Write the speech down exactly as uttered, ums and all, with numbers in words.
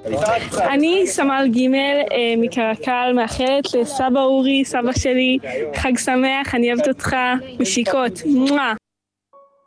אני סמל ג' מקרקל, מאחלת לסבא אורי, סבא שלי, חג שמח, אני אוהבת אותך, משיקות.